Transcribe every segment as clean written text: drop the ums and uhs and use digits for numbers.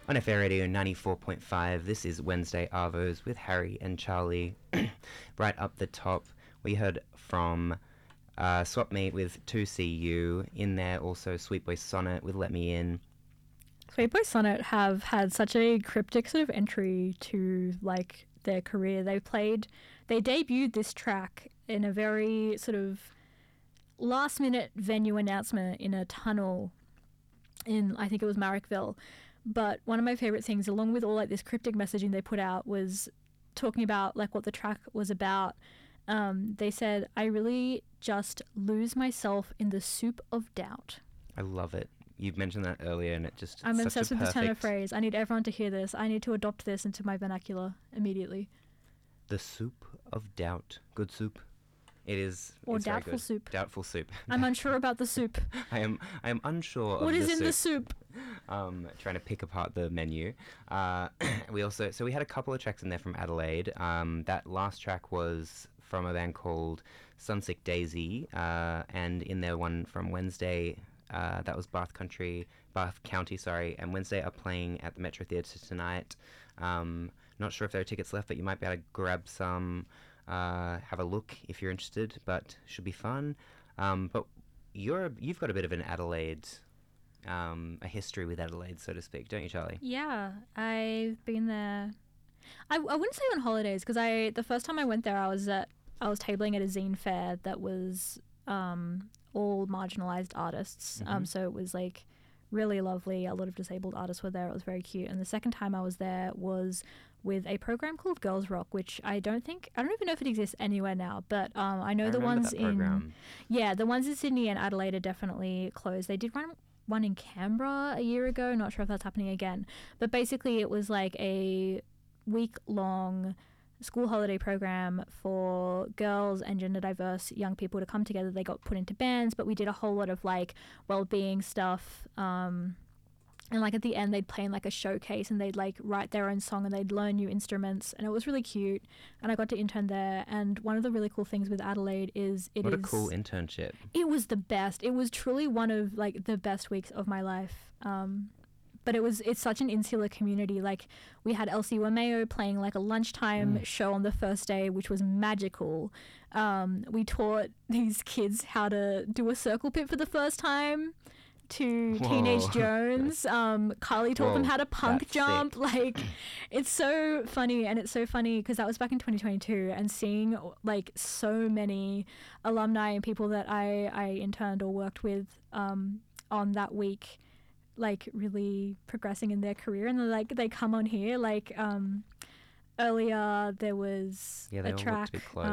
On FA Radio 94.5, this is Wednesday Arvos with Harry and Charlie. Right up the top, we heard from Swap Meet with 2CU. In there also Sweet Boy Sonnet with Let Me In. Sweet Boy Sonnet have had such a cryptic sort of entry to like their career. They debuted this track in a very sort of last minute venue announcement in a tunnel in, I think it was Marrickville. But one of my favorite things, along with all like this cryptic messaging they put out, was talking about like what the track was about. They said, "I really just lose myself in the soup of doubt." I love it. You've mentioned that earlier, and it just I'm such obsessed a with this turn of perfect- phrase. I need everyone to hear this. I need to adopt this into my vernacular immediately. The soup of doubt. Good soup. It is. Or it's very doubtful good. soup. Doubtful soup. I'm unsure about the soup. I am unsure What of is the in soup. the soup? Trying to pick apart the menu. We had a couple of tracks in there from Adelaide. That last track was from a band called Sunsick Daisy, and in there one from Wednesday. That was Bath County, and Wednesday are playing at the Metro Theatre tonight. Not sure if there are tickets left, but you might be able to grab some. Have a look if you're interested, but should be fun. But you've got a bit of an Adelaide, a history with Adelaide, so to speak, don't you, Charlie? Yeah, I've been there. I wouldn't say on holidays, because the first time I went there, I was tabling at a zine fair that was all marginalized artists. Mm-hmm. So it was like really lovely. A lot of disabled artists were there. It was very cute. And the second time I was there was with a program called Girls Rock, which I don't even know if it exists anywhere now, but I know the ones the ones in Sydney and Adelaide are definitely closed. They did run one in Canberra a year ago. Not sure if that's happening again, but basically it was like a week-long school holiday program for girls and gender diverse young people to come together. They got put into bands, but we did a whole lot of like well-being stuff, and like at the end they'd play in like a showcase and they'd like write their own song and they'd learn new instruments, and it was really cute, and I got to intern there. And one of the really cool things with Adelaide is What a cool internship. It was the best. It was truly one of like the best weeks of my life. But it's such an insular community. Like we had Elsie Wameo playing like a lunchtime show on the first day, which was magical. We taught these kids how to do a circle pit for the first time to Teenage Jones. Carly taught them how to punk jump. Sick. Like it's so funny, and it's so funny because that was back in 2022, and seeing like so many alumni and people that I interned or worked with on that week, like really progressing in their career, and they come on here like earlier there was a track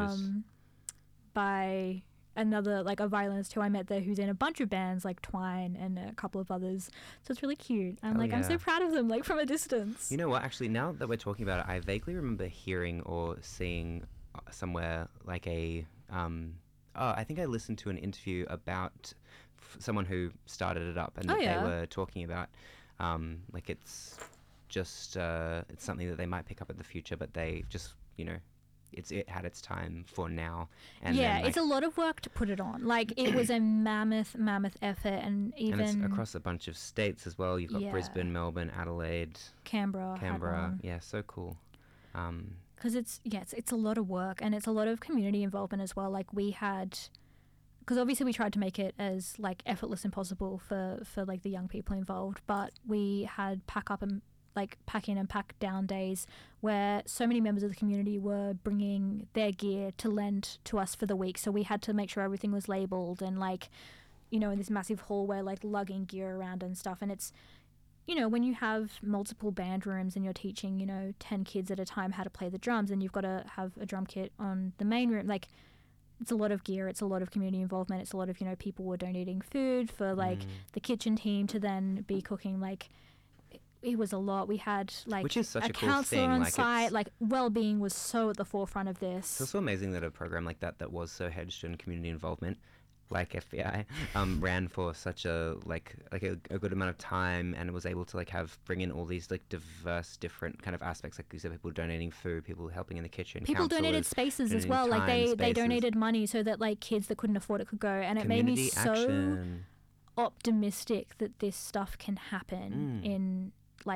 by another like a violinist who I met there who's in a bunch of bands like Twine and a couple of others, so it's really cute. I'm so proud of them, like from a distance. You know what, actually, now that we're talking about it, I vaguely remember hearing or seeing somewhere like a I think I listened to an interview about someone who started it up, and they were talking about like it's just it's something that they might pick up in the future, but they just it had its time for now. And then, like, it's a lot of work to put it on. Like it was a mammoth effort, and even and it's across a bunch of states as well. You've got Brisbane, Melbourne, Adelaide, Canberra. Yeah, so cool. Because it's a lot of work, and it's a lot of community involvement as well. Like we had, because obviously we tried to make it as like effortless and possible for like the young people involved, but we had pack in and pack down days where so many members of the community were bringing their gear to lend to us for the week. So we had to make sure everything was labeled, and like, in this massive hall where like lugging gear around and stuff. And it's, when you have multiple band rooms and you're teaching, 10 kids at a time how to play the drums, and you've got to have a drum kit on the main room, like it's a lot of gear, it's a lot of community involvement, it's a lot of, people were donating food for like the kitchen team to then be cooking. Like it was a lot. We had like which is such a cool counselor thing. on like site. Like well-being was so at the forefront of this. It's also amazing that a program like that was so hedged in community involvement, like FBI, ran for such a a good amount of time, and was able to bring in all these diverse different kind of aspects. Like you said, people donating food, people helping in the kitchen, people donated spaces as well. Like they donated money so that like kids that couldn't afford it could go, and it made me so optimistic that this stuff can happen in like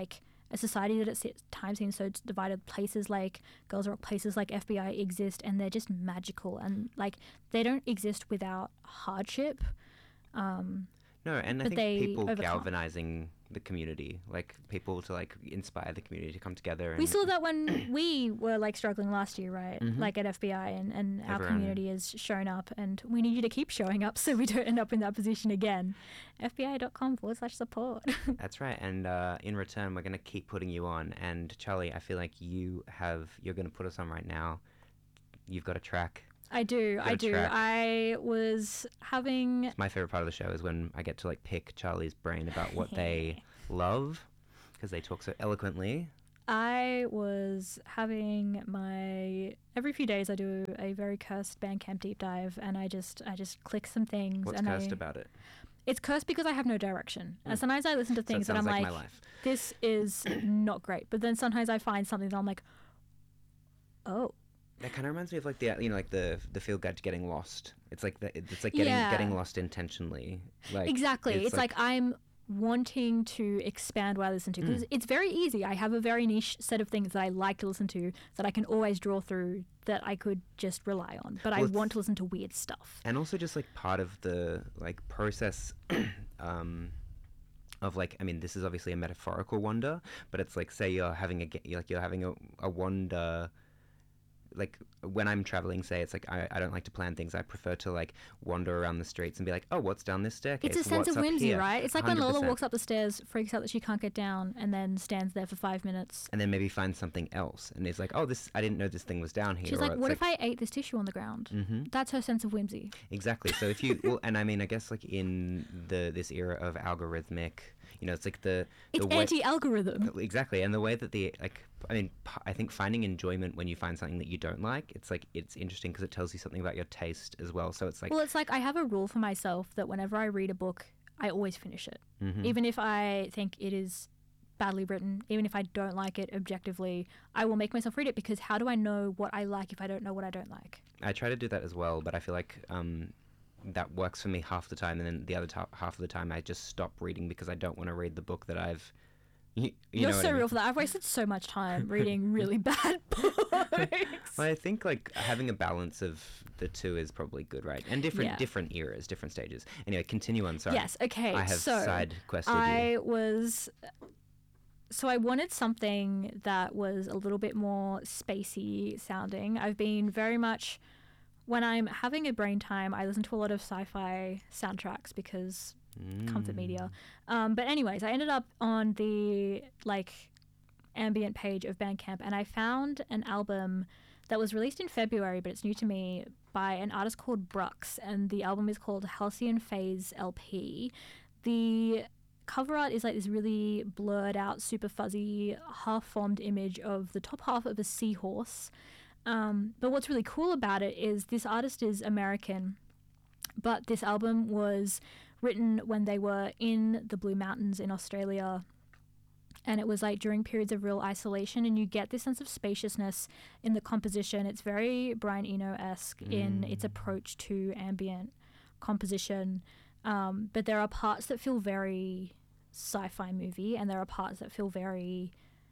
a society that at times seems so divided. Places like Girls Rock, places like FBI exist, and they're just magical, and like they don't exist without hardship. No, and I But think they people overcome. galvanizing the community, like people to like inspire the community to come together. And We saw that when we were like struggling last year, right? Mhm. Like at FBI, and our Everyone- community has shown up, and we need you to keep showing up so we don't end up in that position again. FBI.com/support. That's right. And in return, we're going to keep putting you on. And Charlie, I feel like you're going to put us on right now. You've got a track. I do. Got a I do. track. I was having. My favorite part of the show is when I get to like pick Charlie's brain about what they love, because they talk so eloquently. I was having every few days I do a very cursed Bandcamp deep dive, and I just click some things. What's and cursed about it? It's cursed because I have no direction. And Mm. sometimes I listen to So it things and I'm sounds like like, my life. this is not great. But then sometimes I find something that I'm like, oh. That kind of reminds me of like the field guide to getting lost. It's like getting Yeah. getting lost intentionally. Like Exactly. It's like I'm wanting to expand what I listen to, because it's very easy. I have a very niche set of things that I like to listen to that I can always draw through, that I could just rely on. But I Well, want to listen to weird stuff. and also just like part of the like process of like, I mean, this is obviously a metaphorical wander, but it's like, say you're having a wander. Like when I'm traveling, say it's like I don't like to plan things. I prefer to like wander around the streets and be like, oh, what's down this staircase? It's a sense What's of up whimsy, here? right? It's like when Lola 100%. walks up the stairs, freaks out that she can't get down, and then stands there for 5 minutes. And then maybe find something else, and it's like, oh, this I didn't know this thing was down here. She's or like, it's what if I ate this tissue on the ground? Mm-hmm. That's her sense of whimsy. Exactly. So if you well, and I mean, I guess like in this era of algorithmic, it's like the It's way, anti-algorithm. exactly, and the way that I mean, I think finding enjoyment when you find something that you don't like, it's interesting because it tells you something about your taste as well. So it's like, Well, it's like I have a rule for myself that whenever I read a book, I always finish it. mhm. Even if I think it is badly written, even if I don't like it objectively, I will make myself read it, because how do I know what I like if I don't know what I don't like? I try to do that as well, but I feel like that works for me half the time, and then the other half of the time I just stop reading because I don't want to read the book that I've. You You're know what so I mean? real for that. I've wasted so much time reading really bad books. Well, I think like having a balance of the two is probably good, right? And different eras, different stages. Anyway, continue on. Sorry. Yes, okay. I have so side quested I wanted something that was a little bit more spacey sounding. I've been very much, when I'm having a brain time, I listen to a lot of sci-fi soundtracks because comfort media. But anyways, I ended up on the like ambient page of Bandcamp, and I found an album that was released in February, but it's new to me, by an artist called Brux, and the album is called Halcyon Phase LP. The cover art is like this really blurred out, super fuzzy, half-formed image of the top half of a seahorse. But what's really cool about it is this artist is American, but this album was written when they were in the Blue Mountains in Australia, and it was like during periods of real isolation, and you get this sense of spaciousness in the composition. It's very Brian Eno-esque in its approach to ambient composition, but there are parts that feel very sci-fi movie, and there are parts that feel very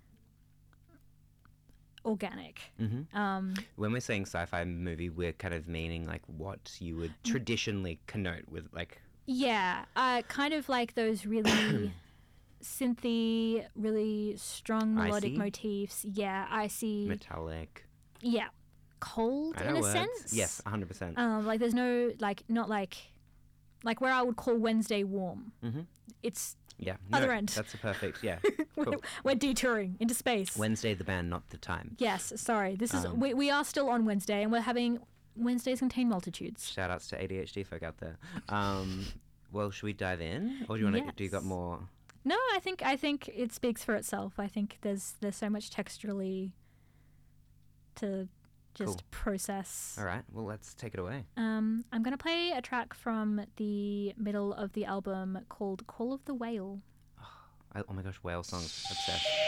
organic. When we're saying sci-fi movie, we're kind of meaning like what you would traditionally connote with like. Yeah, kind of like those really synthy, really strong melodic Icy? motifs. Yeah, icy. Metallic. Yeah, cold I in know a words. sense. Yes, 100%. Like there's no not like where I would call Wednesday warm. Mm-hmm. It's Yeah. Other end. That's a perfect. Yeah. we're, Cool. we're detouring into space. Wednesday the band, not the time. Yes, sorry. This is Um, we are still on Wednesday, and we're having Wednesdays contain multitudes. Shout outs to ADHD folk out there. Well, should we dive in, or do you want to? Do you got Yes. more? No, I think it speaks for itself. I think there's so much texturally to just Cool. process. All right. Well, let's take it away. I'm gonna play a track from the middle of the album called "Call of the Whale." Oh my gosh, whale songs, obsessed.